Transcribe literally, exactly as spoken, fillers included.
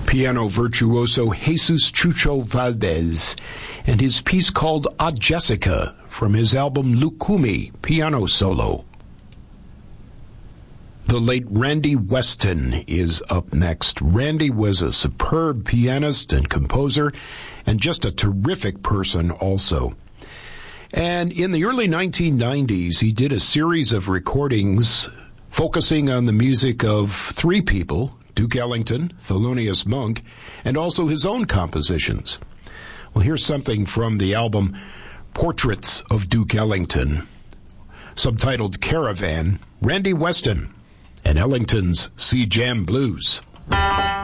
piano virtuoso Jesus Chucho Valdez and his piece called A Jessica from his album Lukumi, piano solo. The late Randy Weston is up next. Randy was a superb pianist and composer and just a terrific person also. And in the early nineteen nineties, he did a series of recordings focusing on the music of three people, Duke Ellington, Thelonious Monk, and also his own compositions. Well, here's something from the album Portraits of Duke Ellington, subtitled Caravan, Randy Weston and Ellington's Sea Jam Blues.